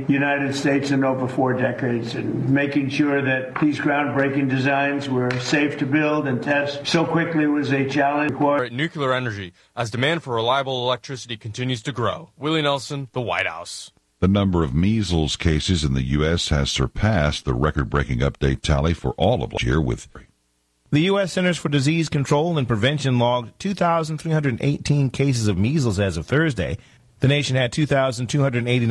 the United States in over 4 decades, and making sure that these groundbreaking designs were safe to build and test so quickly was a challenge. Nuclear energy as demand for reliable electricity continues to grow. Willie Nelson, the White House. The number of measles cases in the U.S. has surpassed the record-breaking update tally for all of last year with... The U.S. Centers for Disease Control and Prevention logged 2,318 cases of measles as of Thursday. The nation had 2,289